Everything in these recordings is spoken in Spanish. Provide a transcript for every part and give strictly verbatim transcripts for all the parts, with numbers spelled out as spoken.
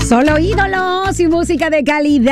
Solo ídolos y música de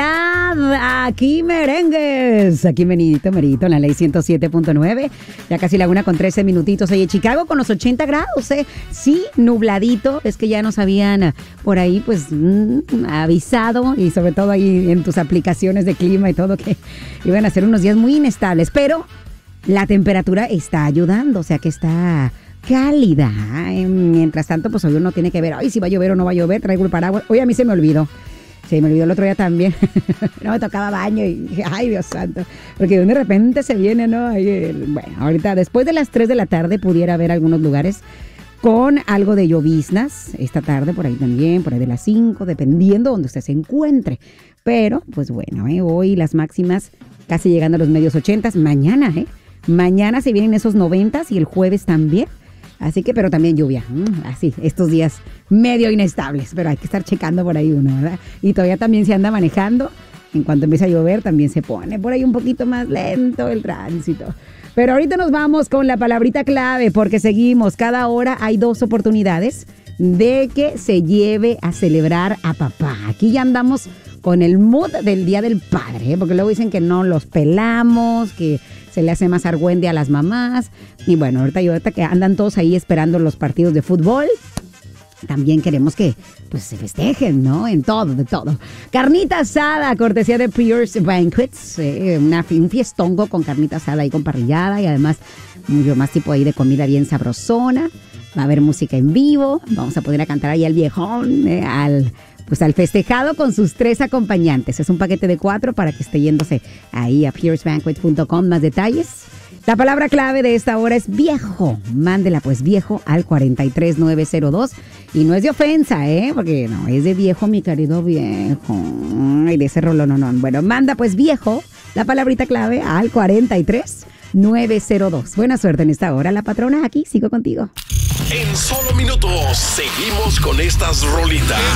calidad. Aquí merengues. Aquí meridito, meridito en la ley ciento siete punto nueve. Ya casi la una con trece minutitos. Ahí en Chicago con los ochenta grados, ¿eh? Sí, nubladito. Es que ya nos habían por ahí, pues, mmm, avisado. Y sobre todo ahí en tus aplicaciones de clima y todo, que iban a ser unos días muy inestables. Pero la temperatura está ayudando. O sea que está cálida. Mientras tanto, pues hoy uno tiene que ver, ay, si va a llover o no va a llover, traigo el paraguas. Hoy a mí se me olvidó. Se me olvidó el otro día también. No me tocaba baño y dije, ay, Dios santo. Porque de repente se viene, ¿no? Ahí el, bueno, ahorita después de las tres de la tarde pudiera haber algunos lugares con algo de lloviznas. Esta tarde por ahí también, por ahí de las cinco, dependiendo donde usted se encuentre. Pero, pues bueno, ¿eh? Hoy las máximas casi llegando a los medios ochentas. Mañana, ¿eh? Mañana se vienen esos noventas y el jueves también. Así que, pero también lluvia, así, estos días medio inestables, pero hay que estar checando por ahí uno, ¿verdad? Y todavía también se anda manejando, en cuanto empieza a llover también se pone por ahí un poquito más lento el tránsito. Pero ahorita nos vamos con la palabrita clave, porque seguimos, cada hora hay dos oportunidades de que se lleve a celebrar a papá. Aquí ya andamos con el mood del Día del Padre, ¿eh? Porque luego dicen que no los pelamos, que se le hace más argüende a las mamás. Y bueno, ahorita, ahorita que andan todos ahí esperando los partidos de fútbol, también queremos que pues se festejen, ¿no? En todo, de todo. Carnita asada, cortesía de Pierce Banquets, eh, una, un fiestongo con carnita asada y con parrillada y además mucho más tipo ahí de comida bien sabrosona. Va a haber música en vivo, vamos a poder a cantar ahí al viejón, eh, al... pues al festejado con sus tres acompañantes. Es un paquete de cuatro para que esté yéndose ahí a pierce banquets punto com. Más detalles. La palabra clave de esta hora es viejo. Mándela pues viejo al cuarenta y tres nueve cero dos. Y no es de ofensa, ¿eh? Porque no, es de viejo, mi querido viejo. Y de ese rollo no, no. Bueno, manda pues viejo, la palabrita clave al cuarenta y tres nueve cero dos. Buena suerte en esta hora. La patrona aquí, sigo contigo. En solo minutos seguimos con estas rolitas.